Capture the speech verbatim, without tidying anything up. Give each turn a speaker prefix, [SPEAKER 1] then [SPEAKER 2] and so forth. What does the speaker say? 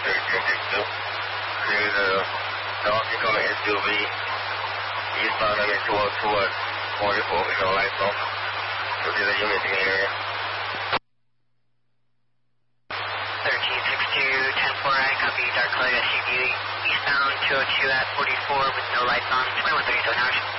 [SPEAKER 1] thirteen sixty-two. Clear the Donkey Kong S U V. Eastbound on two oh two at forty-four, we no lights on. So there's a unit in the area.
[SPEAKER 2] thirteen sixty-two, ten four, I copy, dark colored S U V. Eastbound two oh two at forty-four with no lights on, twenty-one thirty-seven hours.